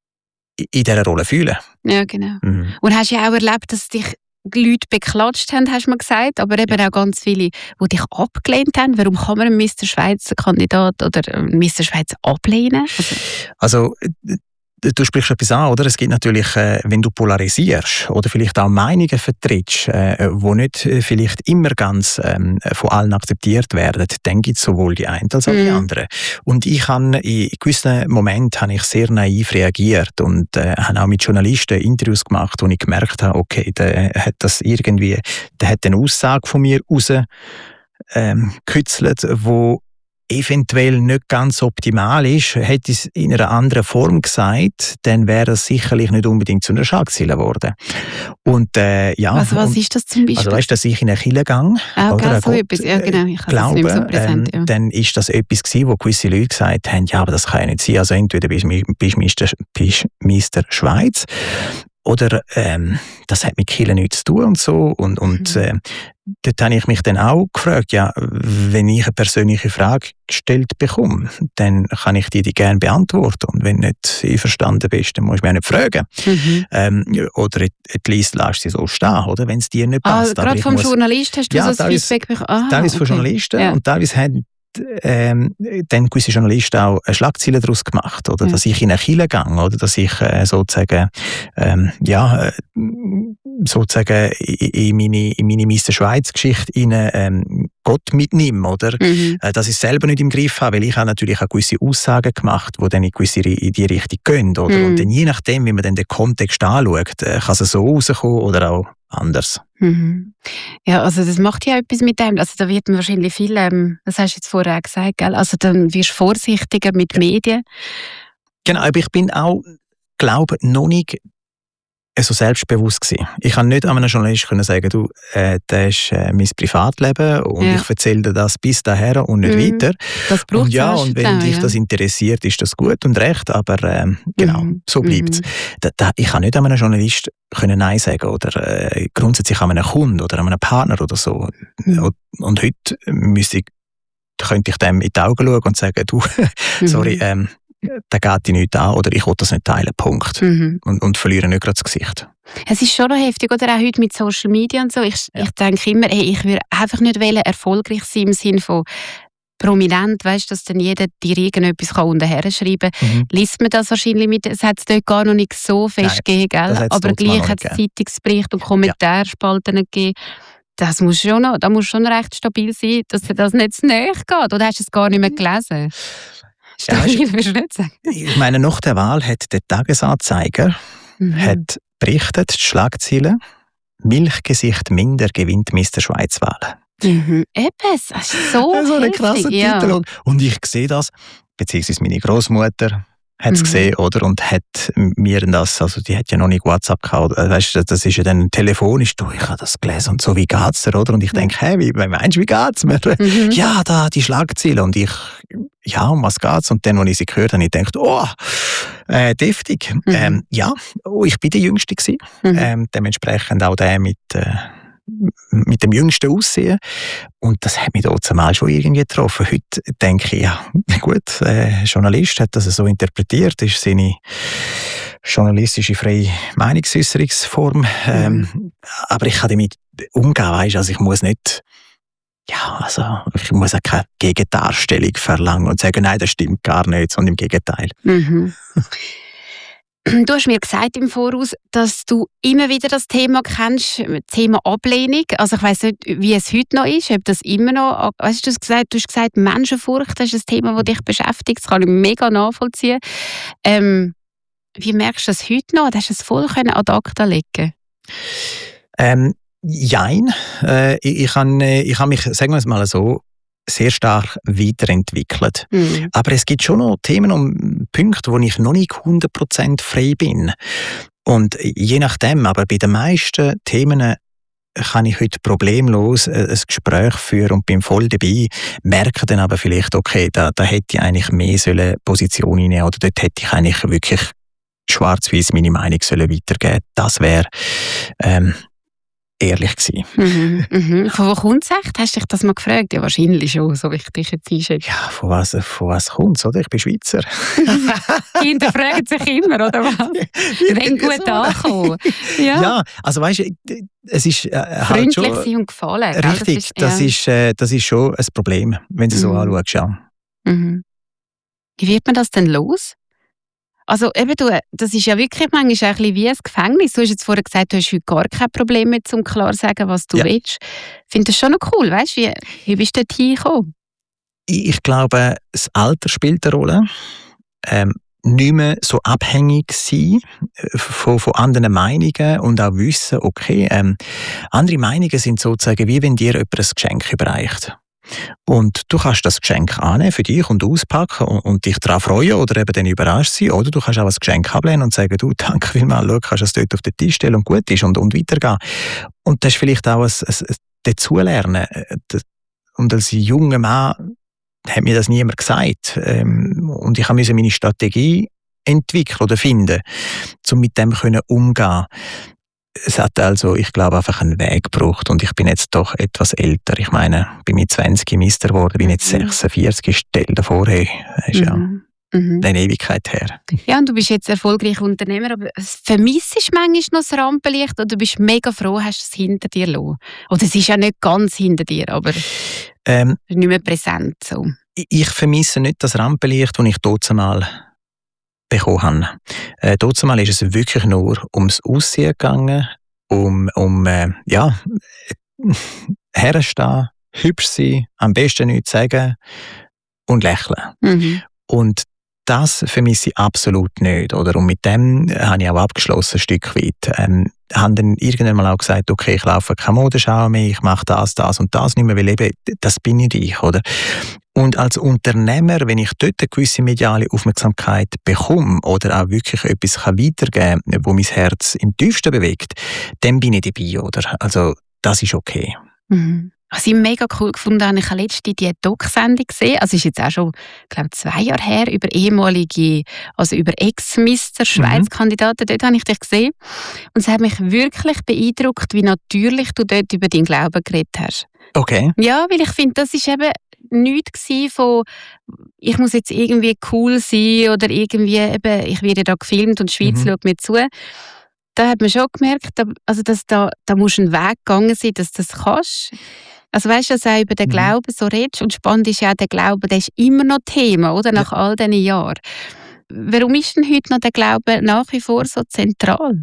in dieser Rolle fühle. Ja, genau. Mhm. Und hast ja auch erlebt, dass dich Leute beklatscht haben, hast du mir gesagt, aber eben ja. auch ganz viele, die dich abgelehnt haben. Warum kann man einen Mister Schweiz Kandidat oder einen Mister Schweiz ablehnen? Also, also du sprichst etwas an, oder? Es gibt natürlich, äh, wenn du polarisierst oder vielleicht auch Meinungen vertrittst, äh, die nicht äh, vielleicht immer ganz ähm, von allen akzeptiert werden, dann gibt es sowohl die einen als auch die mm. anderen. Und ich habe in gewissen Momenten habe ich sehr naiv reagiert und äh, habe auch mit Journalisten Interviews gemacht, wo ich gemerkt habe, okay, der hat das irgendwie, der hat eine Aussage von mir raus ähm, gekützelt, wo eventuell nicht ganz optimal ist, hätte ich es in einer anderen Form gesagt, dann wäre es sicherlich nicht unbedingt zu einer Schlagzeile geworden. Und, äh, ja, also was und, ist das zum Beispiel? Also weißt, dass ich in eine Kirche gehe, ah, okay, oder so Gott, etwas. Ja, genau. Ich glaube, nicht so präsent, ähm, ja. dann ist das etwas gewesen, wo gewisse Leute gesagt haben, ja, aber das kann ja nicht sein. Also entweder bist du Mister Schweiz oder ähm, das hat mit Kirche nichts zu tun und so. Und, und mhm. äh, dort habe ich mich dann auch gefragt, ja, wenn ich eine persönliche Frage gestellt bekomme, dann kann ich die, die gerne beantworten. Und wenn du nicht einverstanden bist, dann musst du mich auch nicht fragen. Mhm. Ähm, oder at least lässt sie so stehen, oder, wenn es dir nicht passt. Ah, gerade vom muss, Journalist hast du ja, so ein Feedback bekommen? Teilweise von okay. Journalisten ja. und teilweise haben Ähm, dann gewisse Journalisten auch eine Schlagzeile daraus gemacht, oder, ja. dass ich in eine Kirche gehe, oder, dass ich äh, sozusagen, ähm, ja, äh, sozusagen in, in meine, in meine Mister Schweiz-Geschichte ähm, Gott mitnehme, oder, mhm. äh, dass ich es selber nicht im Griff habe, weil ich habe natürlich auch gewisse Aussagen gemacht, die dann in, gewisse, in die Richtung gehen, oder, mhm. und dann je nachdem, wie man dann den Kontext anschaut, äh, kann es so rauskommen oder auch anders. Mhm. Ja, also das macht ja etwas mit dem. Also da wird man wahrscheinlich viel, ähm, das hast du jetzt vorher auch gesagt, gell? Also dann wirst du vorsichtiger mit ja. Medien. Genau, aber ich bin auch, glaube noch nicht so selbstbewusst gewesen. Ich kann nicht an einem Journalist können sagen, du, äh, das ist äh, mein Privatleben und ja. ich erzähle dir das bis daher und nicht mhm. weiter. Das braucht und ja, und wenn dann, dich ja. das interessiert, ist das gut und recht, aber äh, genau, mhm. so bleibt es. Mhm. Da, da, ich kann nicht an einem Journalist können Nein sagen oder äh, grundsätzlich an einem Kunden oder an einem Partner oder so. Mhm. Und, und heute müsste ich, könnte ich dem in die Augen schauen und sagen, du, sorry, ähm, da geht dich nicht an oder ich will das nicht teilen, Punkt. Mhm. Und, und verliere nicht gerade das Gesicht. Es ist schon noch heftig, oder auch heute mit Social Media und so. Ich, ja. ich denke immer, hey, ich würde einfach nicht wollen, erfolgreich sein im Sinne von prominent, weißt, dass dann jeder dir irgendetwas unterher schreiben kann. Mhm. Liest man das wahrscheinlich mit, es hat es dort gar noch nicht so fest gegeben, aber gleich hat es Zeitungsberichte und Kommentarspalten ja. gegeben. Das muss schon noch, da muss schon recht stabil sein, dass dir das nicht zu nahe geht. Oder hast du es gar nicht mehr gelesen? Ja, ich meine, nach der Wahl hat der Tagesanzeiger mhm. hat berichtet, die Schlagzeile «Milchgesicht minder gewinnt Mister Schweiz-Wahlen». Mhm. Etwas, das ist so so ein krasser ja. Titel. Und, und ich sehe das, beziehungsweise meine Großmutter hat es mhm. gesehen, oder? Und hat mir das, also die hat ja noch nicht WhatsApp gehabt, weißt du, das ist ja dann telefonisch, du, ich habe das gelesen und so, wie geht's dir, oder? Und ich denke, hey, wie, meinst du, wie geht's mir? Mhm. Ja, da, die Schlagziele. Und ich, ja, um was geht's? Und dann, als ich sie gehört habe, ich gedacht, oh, äh, deftig. Mhm. Ähm, ja, oh, ich bin der Jüngste gewesen. Mhm. Ähm, dementsprechend auch der mit, äh, mit dem jüngsten Aussehen. Und das hat mich dort mal schon irgendwie getroffen. Heute denke ich, ja, gut, ein Journalist hat das so interpretiert, ist seine journalistische freie Meinungsäußerungsform. Mhm. Ähm, aber ich kann damit umgehen, weißt, also ich muss nicht, ja, also ich muss auch keine Gegendarstellung verlangen und sagen, nein, das stimmt gar nicht, sondern im Gegenteil. Mhm. Du hast mir gesagt im Voraus, dass du immer wieder das Thema kennst, das Thema Ablehnung. Also ich weiss nicht, wie es heute noch ist, ob das immer noch, weißt du, du hast gesagt, du hast gesagt, Menschenfurcht, das ist ein Thema, das dich beschäftigt, das kann ich mega nachvollziehen. Ähm, wie merkst du das heute noch? Hast du es voll ad acta legen? Ähm, jein. Äh, ich, ich habe ich hab mich, sagen wir es mal so, sehr stark weiterentwickelt. Mhm. Aber es gibt schon noch Themen und Punkte, wo ich noch nicht hundert Prozent frei bin. Und je nachdem, aber bei den meisten Themen kann ich heute problemlos ein Gespräch führen und bin voll dabei, merke dann aber vielleicht, okay, da, da hätte ich eigentlich mehr sollen Position nehmen oder dort hätte ich eigentlich wirklich schwarz-weiß meine Meinung sollen weitergeben. Das wäre ähm, ehrlich gewesen. Mhm, mhm. Von wo kommt es echt? Hast du dich das mal gefragt? Ja, wahrscheinlich schon, so wie ich dich jetzt einschätze. Ja, von was, von was kommt es, oder? Ich bin Schweizer. Kinder fragen sich immer, oder was? Wenn gut so ankommen. Ja. Ja, also weißt du, es ist äh, halt freundlich schon... sein und gefallen. Richtig, das, ist, das, ist, äh, das ist schon ein Problem, wenn du mhm. so anschaust. Ja. Mhm. Wie wird man das denn los? Also eben, du, das ist ja wirklich manchmal ein bisschen wie ein Gefängnis. Du hast jetzt vorher gesagt, du hast heute gar kein Problem mehr, um klar zu sagen, was du ja. willst. Ich finde das schon noch cool, weißt du? Wie, wie bist du dort hingekommen? Ich glaube, das Alter spielt eine Rolle. Ähm, nicht mehr so abhängig sein von, von anderen Meinungen und auch wissen, okay, ähm, andere Meinungen sind sozusagen wie wenn dir jemand ein Geschenk überreicht. Und du kannst das Geschenk annehmen für dich und auspacken und, und dich daran freuen oder eben dann überrascht sein. Oder du kannst auch das Geschenk ablehnen und sagen, du, danke vielmals, schau, kannst du es dort auf den Tisch stellen und gut ist und, und weitergehen. Und das ist vielleicht auch ein, ein, ein Dazulernen. Und als junger Mann hat mir das niemand gesagt. Und ich musste meine Strategie entwickeln oder finden, um mit dem umzugehen. Es hat also, ich glaube, einfach einen Weg gebraucht und ich bin jetzt doch etwas älter. Ich meine, bin mit zwanzig Meister geworden, bin jetzt sechsundvierzig, stell dir vor, hey, das ist ja mhm. eine Ewigkeit her. Ja, und du bist jetzt erfolgreicher Unternehmer, aber vermisst du manchmal noch das Rampenlicht oder bist du mega froh, hast du es hinter dir gelassen? Oder es ist ja nicht ganz hinter dir, aber ähm, nicht mehr präsent. So. Ich vermisse nicht das Rampenlicht, das ich dort mal bekommen habe. Äh, dort mal ist es wirklich nur ums Aussehen gegangen, um, um äh, ja, herstehen, hübsch sein, am besten nichts sagen und lächeln. Mhm. Und das vermisse ich absolut nicht. Oder? Und mit dem habe ich auch abgeschlossen, ein Stück weit. Ähm, habe dann irgendwann mal auch gesagt, okay, ich laufe keine Modenschau mehr, ich mache das, das und das nicht mehr, weil eben, das bin nicht ich, oder? Und als Unternehmer, wenn ich dort eine gewisse mediale Aufmerksamkeit bekomme oder auch wirklich etwas weitergeben kann, wo mein Herz im tiefsten bewegt, dann bin ich dabei, oder? Also, das ist okay. Mhm. Was ich mega cool gefunden habe, ich habe letztens die Doc-Sendung gesehen, also ist jetzt auch schon, glaube zwei Jahre her, über ehemalige, also über Ex-Mister Schweiz-Kandidaten, dort habe ich dich gesehen. Und es hat mich wirklich beeindruckt, wie natürlich du dort über deinen Glauben geredet hast. Okay. Ja, weil ich finde, das ist eben nichts von, ich muss jetzt irgendwie cool sein oder irgendwie eben, ich werde da gefilmt und die Schweiz mhm. schaut mir zu. Da hat man schon gemerkt, also dass da, da musst du einen Weg gegangen sein, dass du das kannst. Also weißt du, dass du auch über den Glauben so redest und spannend ist ja auch, der Glaube, der ist immer noch Thema, oder? Nach ja. all diesen Jahren. Warum ist denn heute noch der Glaube nach wie vor so zentral?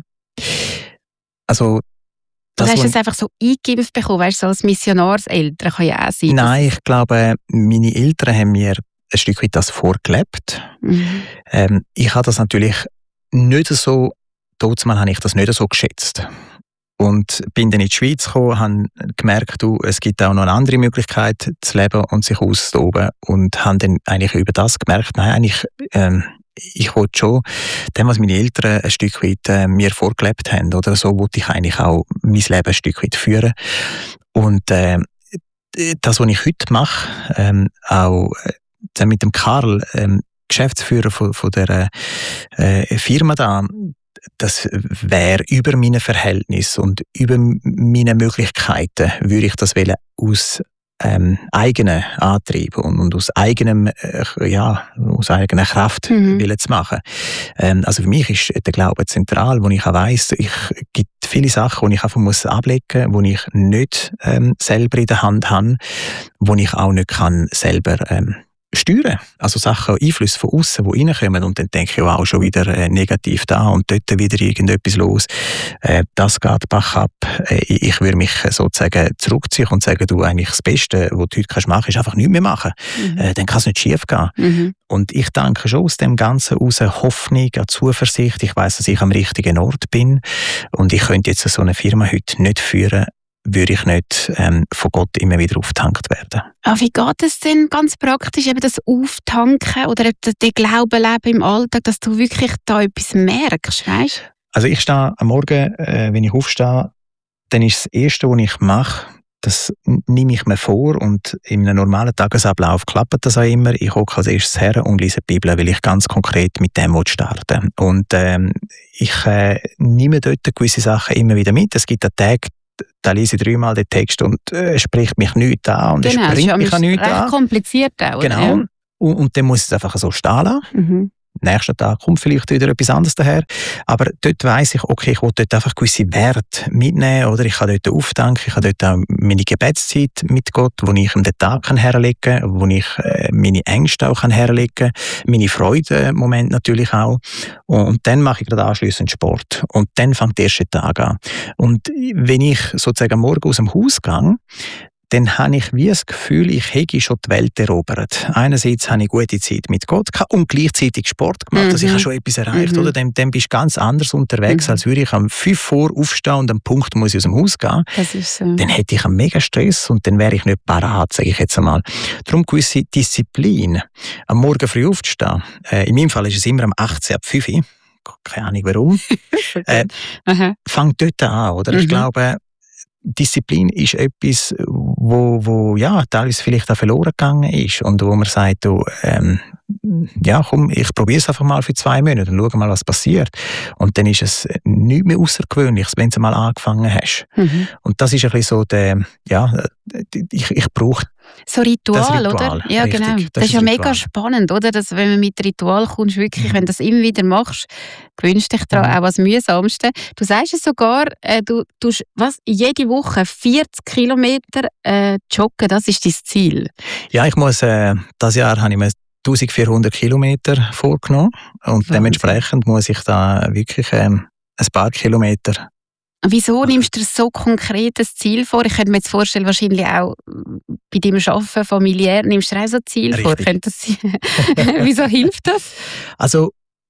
Also das, oder hast du es einfach so eingeimpft bekommen, weißt du, so als Missionarseltern kann ja auch sein. Nein, ich glaube, meine Eltern haben mir ein Stück weit das vorgelebt. Mhm. Ähm, ich habe das natürlich nicht so, damals habe ich das nicht so geschätzt. Und bin dann in die Schweiz gekommen, habe gemerkt, du, es gibt auch noch eine andere Möglichkeit zu leben und sich auszutoben. Und habe dann eigentlich über das gemerkt, nein, eigentlich, ähm, ich wollte schon dem, was meine Eltern ein Stück weit äh, mir vorgelebt haben, oder so wollte ich eigentlich auch mein Leben ein Stück weit führen. Und äh, das, was ich heute mache, ähm, auch äh, mit dem Karl, ähm, Geschäftsführer von, von der äh, Firma da, das wäre über meine Verhältnisse und über meine Möglichkeiten, würde ich das wollen, aus ähm, eigenen Antrieb und, und aus eigenem, äh, ja, aus eigener Kraft mhm. wollen zu machen. Ähm, also für mich ist der Glaube zentral, wo ich auch weiss, ich gibt viele Sachen, die ich einfach muss ablegen muss, die ich nicht ähm, selber in der Hand habe, die ich auch nicht kann selber ähm, steuern. Also Sachen, Einflüsse von außen, die reinkommen und dann denke ich, wow, schon wieder äh, negativ da und dort wieder irgendetwas los. Äh, das geht bach ab. Äh, ich würde mich sozusagen zurückziehen und sagen, du, eigentlich das Beste, was du heute kannst machen, ist einfach nichts mehr machen. Mhm. Äh, dann kann es nicht schief gehen. Mhm. Und ich denke schon aus dem Ganzen heraus Hoffnung, an Zuversicht. Ich weiss, dass ich am richtigen Ort bin und ich könnte jetzt so eine Firma heute nicht führen, würde ich nicht ähm, von Gott immer wieder aufgetankt werden. Ah, wie geht es denn ganz praktisch, eben das Auftanken oder den Glauben leben im Alltag, dass du wirklich da etwas merkst, weißt? Also ich stehe am Morgen, äh, wenn ich aufstehe, dann ist das Erste, was ich mache, das nehme ich mir vor und in einem normalen Tagesablauf klappt das auch immer. Ich hocke als erstes her und lese die Bibel, weil ich ganz konkret mit dem starten will. Und ähm, ich äh, nehme dort gewisse Sachen immer wieder mit. Es gibt einen Tag, da lese ich dreimal den Text und es äh, spricht mich nichts an und genau, es springt mich an nichts an. Genau, recht kompliziert auch. Genau, ja. und, und dann muss es einfach so stehen lassen. Mhm. Nächsten Tag kommt vielleicht wieder etwas anderes daher. Aber dort weiss ich, okay, ich will dort einfach gewisse Werte mitnehmen. Oder ich kann dort auftanken, ich habe dort auch meine Gebetszeit mit Gott, wo ich ihm den Tag herlegen kann, wo ich äh, meine Ängste auch herlegen kann, meine Freude im Moment natürlich auch. Und, und dann mache ich gerade anschliessend Sport. Und dann fängt der erste Tag an. Und wenn ich sozusagen am Morgen aus dem Haus gehe, dann habe ich wie das Gefühl, ich hätte schon die Welt erobert. Einerseits habe ich gute Zeit mit Gott gehabt und gleichzeitig Sport gemacht. Mhm. Also ich habe schon etwas erreicht. Mhm. Oder? Dann, dann bist du ganz anders unterwegs, mhm. als würde ich am fünf Uhr aufstehen und am Punkt muss ich aus dem Haus gehen. Das ist so. Dann hätte ich einen mega Stress und dann wäre ich nicht parat, sage ich jetzt einmal. Darum gewisse Disziplin, am Morgen früh aufzustehen. Äh, in meinem Fall ist es immer am achtzehn ab fünf Uhr. Keine Ahnung warum. äh, fängt dort an. Oder? Mhm. Ich glaube, Disziplin ist etwas, wo, wo ja, teilweise vielleicht auch verloren gegangen ist und wo man sagt, du, ähm, ja, komm, ich probiere es einfach mal für zwei Monate und schau mal, was passiert. Und dann ist es nichts mehr Außergewöhnliches, wenn du mal angefangen hast. Mhm. Und das ist ein bisschen so der, ja, ich, ich brauche so Ritual, Ritual, oder? Ja, richtig, genau. Das, das ist ja Ritual. Mega spannend, oder? Dass, wenn man mit Ritual kommst, wirklich, mhm. wenn du das immer wieder machst, gewöhnst dich daran, mhm. auch als Mühsamste. Du sagst es sogar, äh, du tust was, jede Woche vierzig Kilometer äh, joggen, das ist dein Ziel. Ja, ich muss, äh, dieses Jahr habe ich mir eintausendvierhundert Kilometer vorgenommen und Wahnsinn. Dementsprechend muss ich da wirklich ähm, ein paar Kilometer. Wieso nimmst du dir so konkret ein Ziel vor? Ich könnte mir jetzt vorstellen, wahrscheinlich auch bei deinem Arbeiten familiär, nimmst du dir auch so ein Ziel Richtig. vor? Könnte das sein? Wieso hilft das? Also,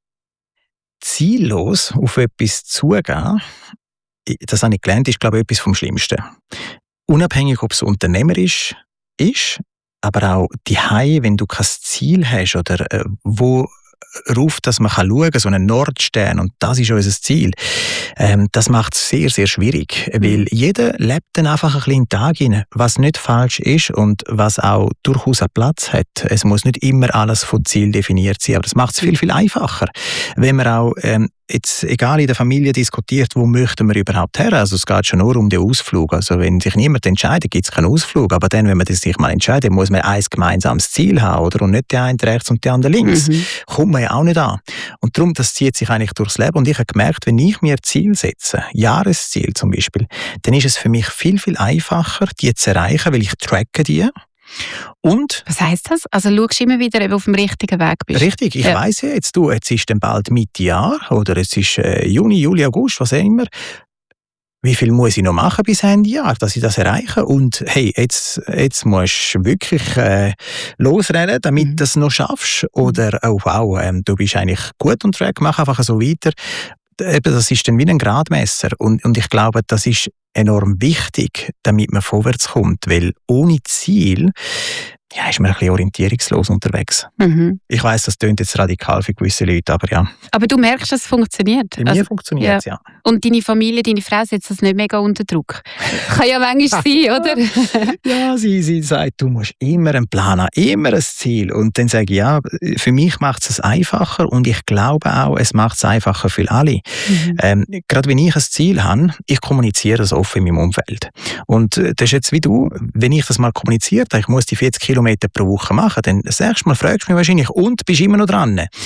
ziellos auf etwas zugehen, das habe ich gelernt, ist, glaube ich, etwas vom Schlimmsten. Unabhängig, ob es unternehmerisch ist, aber auch die Hause, wenn du kein Ziel hast oder äh, wo ruft, dass man schauen kann, so einen Nordstern, und das ist unser Ziel. Ähm, das macht es sehr, sehr schwierig, weil jeder lebt dann einfach ein bisschen in den Tag hinein, was nicht falsch ist und was auch durchaus einen Platz hat. Es muss nicht immer alles von Ziel definiert sein, aber das macht es viel, viel einfacher, wenn man auch ähm, jetzt, egal in der Familie diskutiert, wo möchten wir überhaupt her? Also es geht schon nur um den Ausflug. Also wenn sich niemand entscheidet, gibt es keinen Ausflug. Aber dann, wenn man sich mal entscheidet, muss man ein gemeinsames Ziel haben, oder? Und nicht der eine rechts und der andere links. Mhm. Kommt man ja auch nicht an. Und darum, das zieht sich eigentlich durchs Leben. Und ich habe gemerkt, wenn ich mir Ziel setze, Jahresziel zum Beispiel, dann ist es für mich viel, viel einfacher, die zu erreichen, weil ich tracke die. Und was heisst das? Also schaust du immer wieder, ob du auf dem richtigen Weg bist? Richtig, ich ja. weiss ja jetzt, du, jetzt ist dann bald Mitte Jahr oder es ist äh, Juni, Juli, August, was auch immer. Wie viel muss ich noch machen bis Ende Jahr, dass ich das erreiche? Und hey, jetzt, jetzt musst du wirklich äh, losrennen, damit mhm. du das noch schaffst. Oder, oh wow, ähm, du bist eigentlich gut on track, mach einfach so weiter. Das ist dann wie ein Gradmesser. Und, und ich glaube, das ist enorm wichtig, damit man vorwärts kommt. Weil ohne Ziel ja, ist man ein bisschen orientierungslos unterwegs. Mhm. Ich weiss, das klingt jetzt radikal für gewisse Leute, aber ja. Aber du merkst, dass es funktioniert? Bei mir also, funktioniert es, ja. ja. Und deine Familie, deine Frau setzt das nicht mega unter Druck? Kann ja manchmal sein, oder? Ja, sie, sie sagt, du musst immer einen Plan haben, immer ein Ziel. Und dann sage ich, ja, für mich macht es einfacher und ich glaube auch, es macht es einfacher für alle. Mhm. Ähm, gerade wenn ich ein Ziel habe, ich kommuniziere das offen in meinem Umfeld. Und das ist jetzt wie du, wenn ich das mal kommuniziert habe, ich muss die vierzig Kilometer pro Woche machen, dann das erste Mal fragst du mich wahrscheinlich, und bist immer noch dran?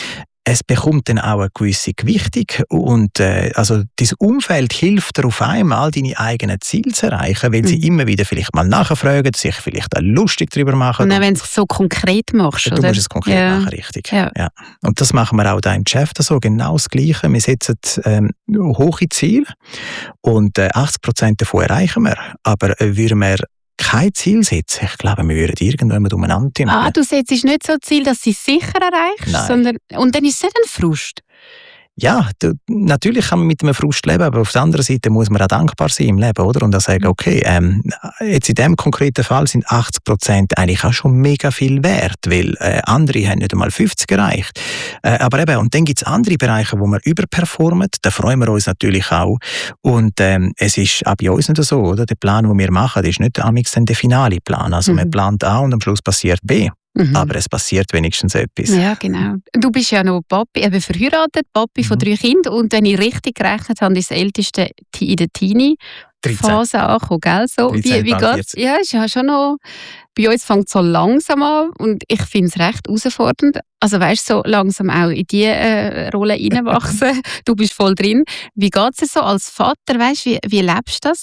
es bekommt dann auch eine gewisse Gewichtung und äh, also das Umfeld hilft dir auf einmal, deine eigenen Ziele zu erreichen, weil mhm. sie immer wieder vielleicht mal nachfragen, sich vielleicht auch lustig darüber machen. Und auch wenn du es so konkret machst, du oder? Du musst es konkret ja. machen, richtig. Ja. Ja. Und das machen wir auch da im Geschäft so, genau das Gleiche. Wir setzen ähm, hohe Ziele und äh, achtzig Prozent davon erreichen wir, aber äh, würden wir kein Ziel setzen. Ich glaube, wir würden irgendwann umeinander tun. Ah, du setzt nicht so ein Ziel, dass du es sicher erreichst, Nein. sondern und dann ist es nicht ein Frust. Ja, du, natürlich kann man mit einem Frust leben, aber auf der anderen Seite muss man auch dankbar sein im Leben, oder? Und dann sagen, okay, ähm, jetzt in diesem konkreten Fall sind achtzig Prozent eigentlich auch schon mega viel wert, weil äh, andere haben nicht einmal fünfzig erreicht. Äh, aber eben, und dann gibt es andere Bereiche, wo wir überperformen, da freuen wir uns natürlich auch. Und ähm, es ist auch bei uns nicht so, oder? Der Plan, den wir machen, ist nicht amigs der finale Plan. Also mhm. man plant A und am Schluss passiert B. Mhm. Aber es passiert wenigstens etwas. Ja, genau. Du bist ja noch Papi, eben verheiratet, Papi mhm. von drei Kindern. Und wenn ich richtig gerechnet habe, ist das älteste in der Teenie-Phase angekommen, gell? So, dreizehn, wie wie geht's? Ja, ist ja schon noch... Bei uns fängt es so langsam an und ich finde es recht herausfordernd. Also weißt du, so langsam auch in diese äh, Rolle hineinwachsen. Du bist voll drin. Wie geht es dir so als Vater? Weißt, wie, wie lebst du das?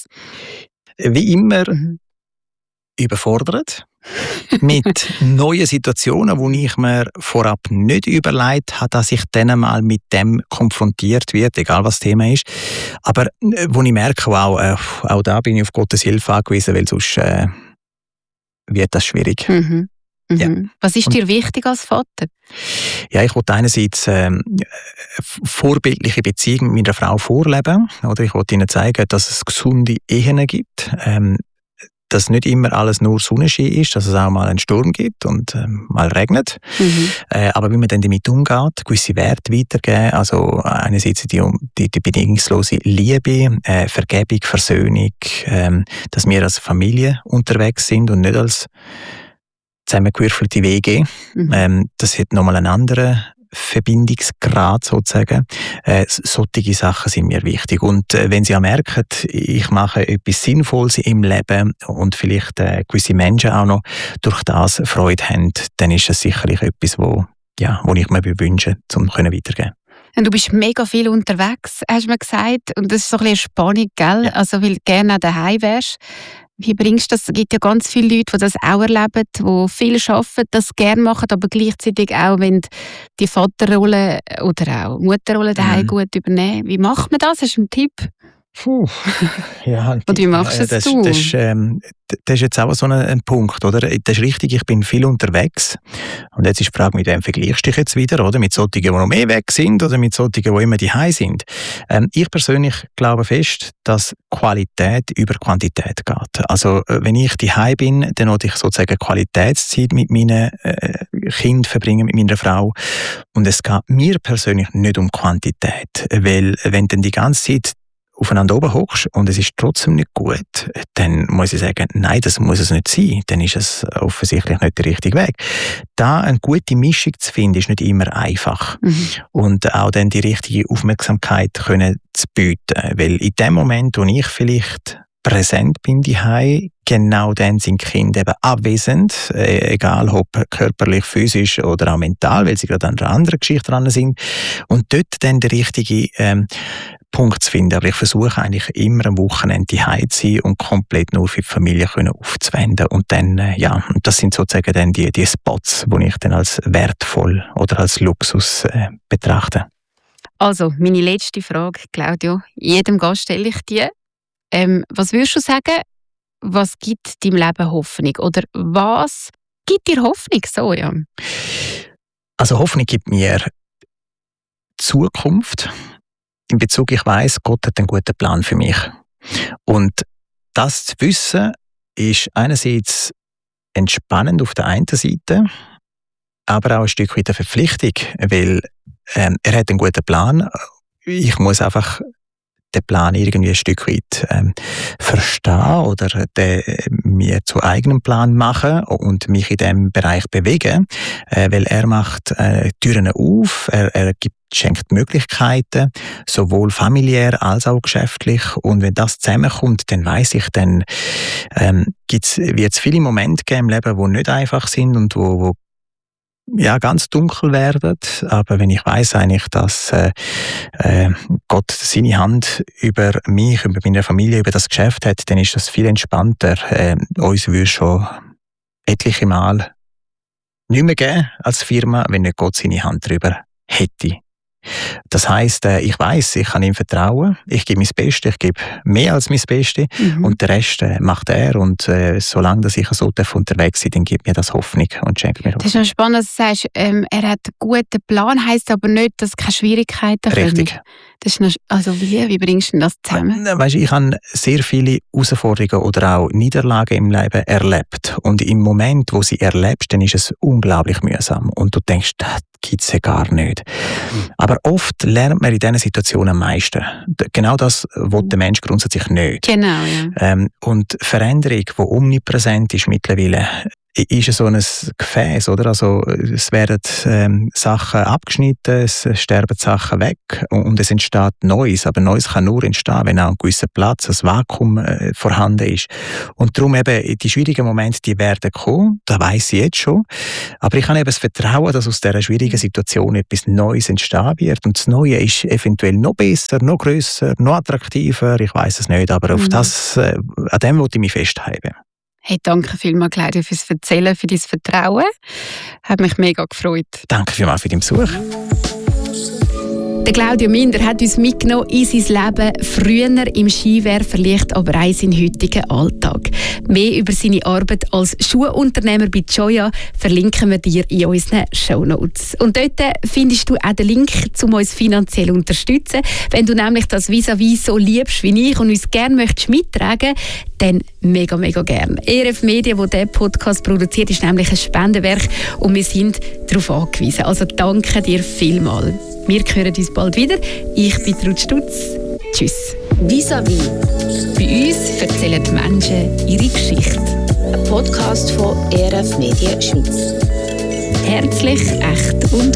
Wie immer mhm. überfordert. Mit neuen Situationen, wo ich mir vorab nicht überlegt habe, dass ich dann mal mit dem konfrontiert werde, egal was das Thema ist. Aber wo ich merke, wow, äh, auch da bin ich auf Gottes Hilfe angewiesen, weil sonst äh, wird das schwierig. Mhm. Mhm. Ja. Was ist dir Und, wichtig als Vater? Ja, ich wollte einerseits ähm, vorbildliche Beziehungen mit meiner Frau vorleben. Oder ich wollte ihnen zeigen, dass es gesunde Ehen gibt. Ähm, dass nicht immer alles nur Sonnenschein ist, dass es auch mal einen Sturm gibt und ähm, mal regnet. Mhm. Äh, aber wie man dann damit umgeht, gewisse Werte weitergeben, also einerseits die, die, die bedingungslose Liebe, äh, Vergebung, Versöhnung, ähm, dass wir als Familie unterwegs sind und nicht als zusammengewürfelte W G. Mhm. Ähm, das hat nochmal einen anderen Verbindungsgrad sozusagen. Äh, solche Sachen sind mir wichtig. Und äh, wenn Sie auch merken, ich mache etwas Sinnvolles im Leben und vielleicht äh, gewisse Menschen auch noch durch das Freude haben, dann ist es sicherlich etwas, wo, ja, wo ich mir wünsche, um weiterzugeben. Und du bist mega viel unterwegs, hast du mir gesagt. Und das ist so ein bisschen Spannung, gell? Ja. Also, weil du gerne auch daheim wärst. Wie bringst du das? Es gibt ja ganz viele Leute, die das auch erleben, die viel arbeiten, das gerne machen, aber gleichzeitig auch, wenn die Vaterrolle oder auch Mutterrolle daheim mhm. gut übernehmen. Wie macht man das? Hast du einen Tipp? Puh. Ja, und wie machst du das, du? Das ist, ähm, das ist jetzt auch so ein, ein Punkt, oder? Das ist richtig, ich bin viel unterwegs. Und jetzt ist die Frage, mit wem vergleichst du dich jetzt wieder, oder? Mit solchen, die noch mehr weg sind, oder mit solchen, die immer daheim sind? Ähm, ich persönlich glaube fest, dass Qualität über Quantität geht. Also, wenn ich daheim bin, dann will ich sozusagen Qualitätszeit mit meinen äh, Kindern verbringen, mit meiner Frau. Und es geht mir persönlich nicht um Quantität. Weil, wenn dann die ganze Zeit aufeinander oben hockst und es ist trotzdem nicht gut, dann muss ich sagen, nein, das muss es nicht sein. Dann ist es offensichtlich nicht der richtige Weg. Da eine gute Mischung zu finden, ist nicht immer einfach. Mhm. Und auch dann die richtige Aufmerksamkeit können zu bieten. Weil in dem Moment, wo ich vielleicht präsent bin daheim, genau dann sind die Kinder eben abwesend, äh, egal ob körperlich, physisch oder auch mental, weil sie gerade an einer anderen Geschichte dran sind. Und dort dann der richtige ähm, Punkt zu finden. Aber ich versuche eigentlich immer am Wochenende daheim zu sein und komplett nur für die Familie können aufzuwenden. Und dann, äh, ja, und das sind sozusagen dann die, die Spots, die ich dann als wertvoll oder als Luxus äh, betrachte. Also, meine letzte Frage, Claudio. Jedem Gast stelle ich die. Ähm, was würdest du sagen, was gibt deinem Leben Hoffnung? Oder was gibt dir Hoffnung? So, ja. Also Hoffnung gibt mir Zukunft. In Bezug, ich weiss, Gott hat einen guten Plan für mich. Und das zu wissen, ist einerseits entspannend auf der einen Seite, aber auch ein Stück weit eine Verpflichtung, weil ähm, er hat einen guten Plan. Ich muss einfach den Plan irgendwie ein Stück weit ähm, verstehen oder den, mir zu eigenem Plan machen und mich in diesem Bereich bewegen, äh, weil er macht äh, Türen auf, er, er gibt, schenkt Möglichkeiten, sowohl familiär als auch geschäftlich, und wenn das zusammenkommt, dann weiss ich, dann ähm, wird es viele Momente geben im Leben, die nicht einfach sind und wo, wo ja, ganz dunkel werden. Aber wenn ich weiss eigentlich, dass äh, äh, Gott seine Hand über mich, über meine Familie, über das Geschäft hat, dann ist das viel entspannter. Äh, uns würde schon etliche Mal nicht mehr geben als Firma, wenn nicht Gott seine Hand darüber hätte. Das heisst, äh, ich weiss, ich kann ihm vertrauen, ich gebe mein Bestes, ich gebe mehr als mein Bestes mhm. und den Rest äh, macht er. Und äh, solange dass ich so unterwegs bin, dann gibt mir das Hoffnung und schenkt mir Hoffnung. Das ist noch spannend, dass du sagst, ähm, er hat einen guten Plan, heisst aber nicht, dass keine Schwierigkeiten kommen. Richtig. Das ist noch, also wie, wie bringst du das zusammen? Weißt, ich habe sehr viele Herausforderungen oder auch Niederlagen im Leben erlebt. Und im Moment, wo sie erlebst, dann ist es unglaublich mühsam. Und du denkst, das gibt es ja gar nicht. Mhm. Aber oft lernt man in diesen Situationen am meisten. Genau das will der Mensch grundsätzlich nicht. Genau, ja. Ähm, und Veränderung, die omnipräsent ist mittlerweile, ist so ein Gefäß, oder? Also, es werden ähm, Sachen abgeschnitten, es sterben Sachen weg und es entsteht Neues. Aber Neues kann nur entstehen, wenn auch ein gewisser Platz, ein Vakuum äh, vorhanden ist. Und darum eben, die schwierigen Momente, die werden kommen, das weiss ich jetzt schon. Aber ich habe eben das Vertrauen, dass aus dieser schwierigen Situation etwas Neues entstehen wird. Und das Neue ist eventuell noch besser, noch grösser, noch attraktiver, ich weiss es nicht. Aber mhm. auf das, äh, an dem wollte ich mich festhalten. Hey, danke vielmals, Claudia, fürs Erzählen, für dein Vertrauen. Hat mich mega gefreut. Danke vielmals für deinen Besuch. Der Claudio Minder hat uns mitgenommen in sein Leben früher im Skiwerferlicht, aber auch in seinen heutigen Alltag. Mehr über seine Arbeit als Schuhunternehmer bei Joya verlinken wir dir in unseren Shownotes. Und dort findest du auch den Link, um uns finanziell zu unterstützen. Wenn du nämlich das Vis-à-vis so liebst wie ich und uns gerne möchtest mittragen, dann mega, mega gern. E R F Media, wo dieser Podcast produziert, ist nämlich ein Spendenwerk und wir sind darauf angewiesen. Also danke dir vielmals. Wir hören uns bald wieder. Ich bin Ruth Stutz. Tschüss. Vis-à-vis. Bei uns erzählen die Menschen ihre Geschichte. Ein Podcast von E R F Media Schweiz. Herzlich, echt und